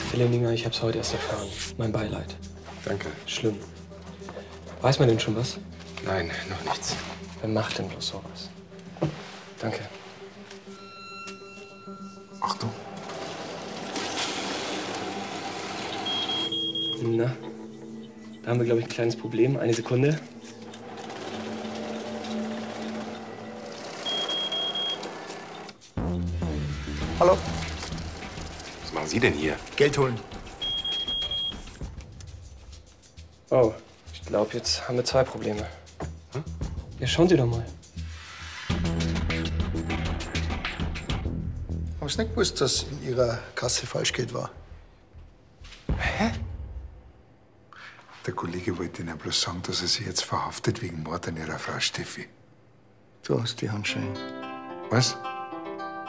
Fillinger, ich hab's heute erst erfahren. Mein Beileid. Danke. Schlimm. Weiß man denn schon was? Nein, noch nichts. Wer macht denn bloß sowas? Danke. Achtung. Na, da haben wir, glaube ich, ein kleines Problem. Eine Sekunde. Hallo? Was machen Sie denn hier? Geld holen. Oh, ich glaube, jetzt haben wir zwei Probleme. Ja, schauen Sie doch mal. Haben Sie nicht gewusst, dass in Ihrer Kasse Falschgeld war? Hä? Der Kollege wollte Ihnen bloß sagen, dass er Sie jetzt verhaftet wegen Mord an Ihrer Frau Steffi. Du hast die Handschellen. Was?